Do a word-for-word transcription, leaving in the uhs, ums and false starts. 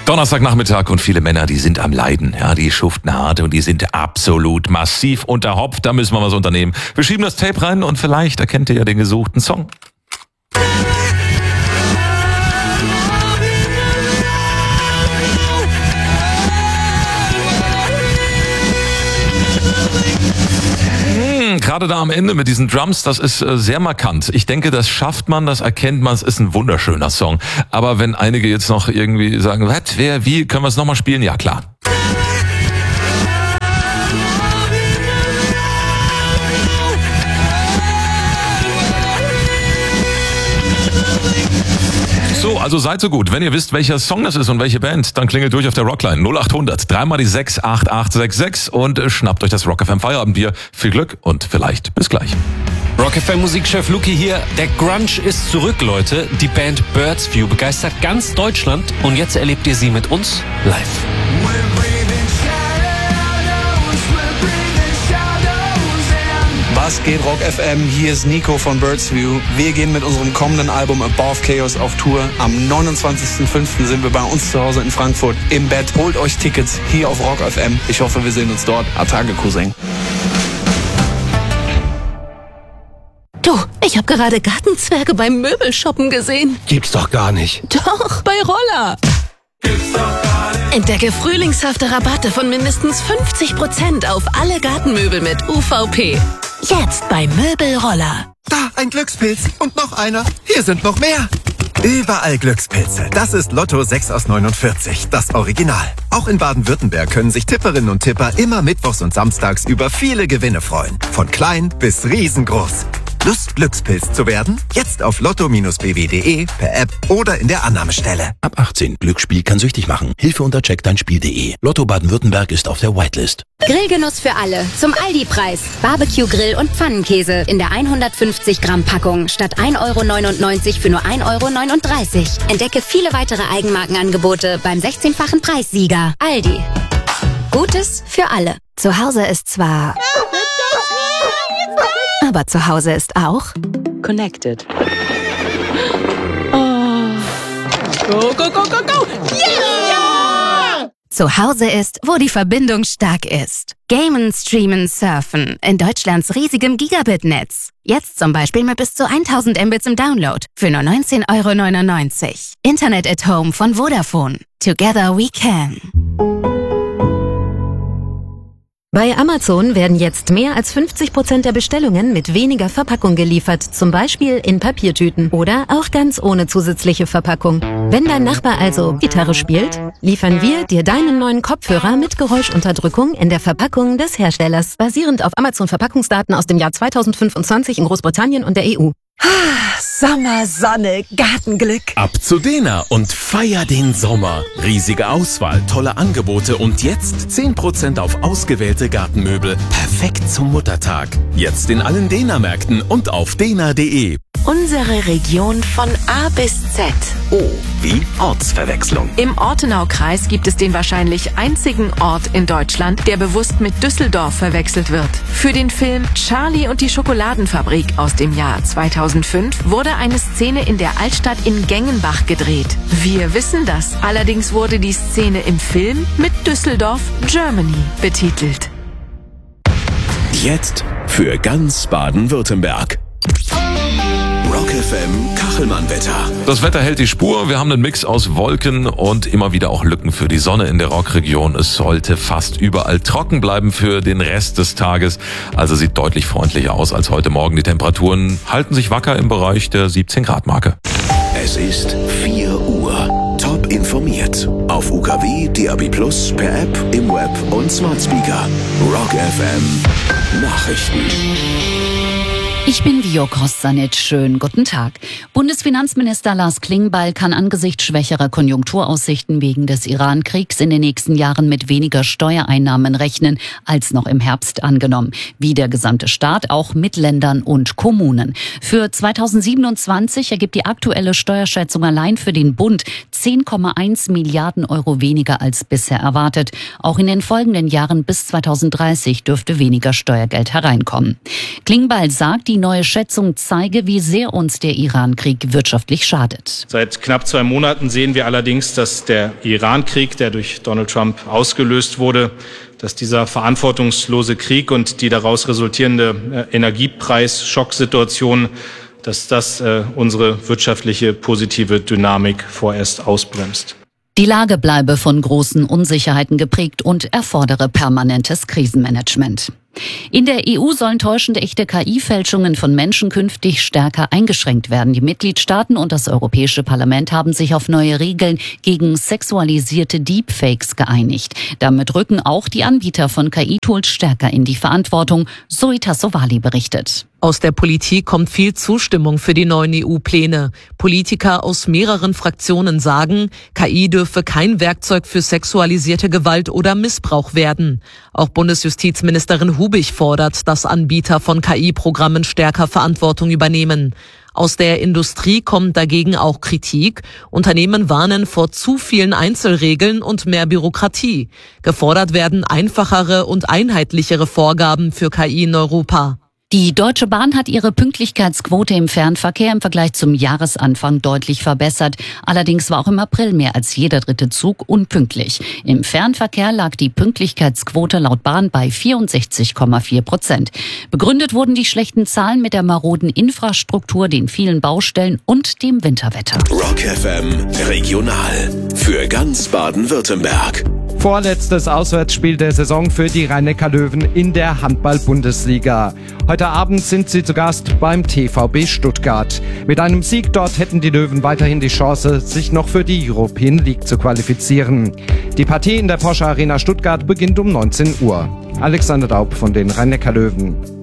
Donnerstagnachmittag und viele Männer, die sind am Leiden. Ja, die schuften hart und die sind absolut massiv unter Hopf. Da müssen wir was unternehmen. Wir schieben das Tape rein und vielleicht erkennt ihr ja den gesuchten Song. Gerade da am Ende mit diesen Drums, das ist äh, sehr markant. Ich denke, das schafft man, das erkennt man, es ist ein wunderschöner Song. Aber wenn einige jetzt noch irgendwie sagen, was, wer, wie, können wir es nochmal spielen? Ja, klar. So, also seid so gut. Wenn ihr wisst, welcher Song das ist und welche Band, dann klingelt durch auf der Rockline null acht hundert, dreimal die sechs acht acht sechs sechs und schnappt euch das Rock F M Feierabendbier. Viel Glück und vielleicht bis gleich. Rock F M Musikchef Luki hier. Der Grunge ist zurück, Leute. Die Band Birds View begeistert ganz Deutschland und jetzt erlebt ihr sie mit uns live. Was geht, Rock F M? Hier ist Nico von Birds View. Wir gehen mit unserem kommenden Album Above Chaos auf Tour. Am neunundzwanzigsten fünften sind wir bei uns zu Hause in Frankfurt im Bett. Holt euch Tickets hier auf Rock F M. Ich hoffe, wir sehen uns dort. Atage, Cousin. Du, ich habe gerade Gartenzwerge beim Möbelshoppen gesehen. Gibt's doch gar nicht. Doch, bei Roller. Gibt's doch gar nicht. Entdecke frühlingshafte Rabatte von mindestens fünfzig Prozent auf alle Gartenmöbel mit U V P. Jetzt bei Möbelroller. Da, ein Glückspilz. Und noch einer. Hier sind noch mehr. Überall Glückspilze. Das ist Lotto sechs aus neunundvierzig, das Original. Auch in Baden-Württemberg können sich Tipperinnen und Tipper immer mittwochs und samstags über viele Gewinne freuen. Von klein bis riesengroß. Lust, Glückspilz zu werden? Jetzt auf lotto Bindestrich b w punkt d e, per App oder in der Annahmestelle. Ab achtzehn. Glücksspiel kann süchtig machen. Hilfe unter check dein spiel punkt d e. Lotto Baden-Württemberg ist auf der Whitelist. Grillgenuss für alle. Zum Aldi-Preis. Barbecue-Grill und Pfannenkäse in der hundertfünfzig Gramm Packung statt ein Euro neunundneunzig für nur ein Euro neununddreißig. Entdecke viele weitere Eigenmarkenangebote beim sechzehnfachen Preissieger. Aldi. Gutes für alle. Zu Hause ist zwar... aber zu Hause ist auch Connected. Oh. Go, go, go, go, go! Yeah! Zu Hause ist, wo die Verbindung stark ist. Gamen, Streamen, Surfen in Deutschlands riesigem Gigabit-Netz. Jetzt zum Beispiel mit bis zu tausend Mbits im Download für nur neunzehn Euro neunundneunzig. Internet at Home von Vodafone. Together we can. Bei Amazon werden jetzt mehr als fünfzig Prozent der Bestellungen mit weniger Verpackung geliefert, zum Beispiel in Papiertüten oder auch ganz ohne zusätzliche Verpackung. Wenn dein Nachbar also Gitarre spielt, liefern wir dir deinen neuen Kopfhörer mit Geräuschunterdrückung in der Verpackung des Herstellers, basierend auf Amazon-Verpackungsdaten aus dem Jahr zweitausendfünfundzwanzig in Großbritannien und der E U. Sommer, Sonne, Gartenglück. Ab zu Dena und feier den Sommer. Riesige Auswahl, tolle Angebote und jetzt zehn Prozent auf ausgewählte Gartenmöbel. Perfekt zum Muttertag. Jetzt in allen Dena-Märkten und auf dena punkt de. Unsere Region von A bis Z. O wie Ortsverwechslung. Im Ortenau-Kreis gibt es den wahrscheinlich einzigen Ort in Deutschland, der bewusst mit Düsseldorf verwechselt wird. Für den Film Charlie und die Schokoladenfabrik aus dem Jahr zweitausendfünf wurde eine Szene in der Altstadt in Gengenbach gedreht. Wir wissen das. Allerdings wurde die Szene im Film mit Düsseldorf Germany betitelt. Jetzt für ganz Baden-Württemberg. Rock F M Kachelmann-Wetter. Das Wetter hält die Spur. Wir haben einen Mix aus Wolken und immer wieder auch Lücken für die Sonne in der Rockregion. Es sollte fast überall trocken bleiben für den Rest des Tages. Also sieht deutlich freundlicher aus als heute Morgen. Die Temperaturen halten sich wacker im Bereich der siebzehn Grad Marke. Es ist vier Uhr. Top informiert. Auf U K W, D A B plus, per App, im Web und Smart Speaker. Rock F M Nachrichten. Ich bin Vio Kostanic. Schönen guten Tag. Bundesfinanzminister Lars Klingbeil kann angesichts schwächerer Konjunkturaussichten wegen des Iran-Kriegs in den nächsten Jahren mit weniger Steuereinnahmen rechnen, als noch im Herbst angenommen. Wie der gesamte Staat, auch mit Ländern und Kommunen. Für zweitausendsiebenundzwanzig ergibt die aktuelle Steuerschätzung allein für den Bund zehn Komma eins Milliarden Euro weniger als bisher erwartet. Auch in den folgenden Jahren bis zweitausenddreißig dürfte weniger Steuergeld hereinkommen. Klingbeil sagt, die neue Schätzung zeige, wie sehr uns der Iran-Krieg wirtschaftlich schadet. Seit knapp zwei Monaten sehen wir allerdings, dass der Iran-Krieg, der durch Donald Trump ausgelöst wurde, dass dieser verantwortungslose Krieg und die daraus resultierende äh, Energiepreis-Schocksituation, dass das äh, unsere wirtschaftliche positive Dynamik vorerst ausbremst. Die Lage bleibe von großen Unsicherheiten geprägt und erfordere permanentes Krisenmanagement. In der E U sollen täuschende echte K I-Fälschungen von Menschen künftig stärker eingeschränkt werden. Die Mitgliedstaaten und das Europäische Parlament haben sich auf neue Regeln gegen sexualisierte Deepfakes geeinigt. Damit rücken auch die Anbieter von K I-Tools stärker in die Verantwortung, Zoe Tassovali berichtet. Aus der Politik kommt viel Zustimmung für die neuen E U-Pläne. Politiker aus mehreren Fraktionen sagen, K I dürfe kein Werkzeug für sexualisierte Gewalt oder Missbrauch werden. Auch Bundesjustizministerin Hubig fordert, dass Anbieter von K I-Programmen stärker Verantwortung übernehmen. Aus der Industrie kommt dagegen auch Kritik. Unternehmen warnen vor zu vielen Einzelregeln und mehr Bürokratie. Gefordert werden einfachere und einheitlichere Vorgaben für K I in Europa. Die Deutsche Bahn hat ihre Pünktlichkeitsquote im Fernverkehr im Vergleich zum Jahresanfang deutlich verbessert. Allerdings war auch im April mehr als jeder dritte Zug unpünktlich. Im Fernverkehr lag die Pünktlichkeitsquote laut Bahn bei vierundsechzig Komma vier Prozent. Begründet wurden die schlechten Zahlen mit der maroden Infrastruktur, den vielen Baustellen und dem Winterwetter. Rock F M Regional für ganz Baden-Württemberg. Vorletztes Auswärtsspiel der Saison für die Rhein-Neckar-Löwen in der Handball-Bundesliga. Heute Abend sind sie zu Gast beim T V B Stuttgart. Mit einem Sieg dort hätten die Löwen weiterhin die Chance, sich noch für die European League zu qualifizieren. Die Partie in der Porsche Arena Stuttgart beginnt um neunzehn Uhr. Alexander Daub von den Rhein-Neckar-Löwen.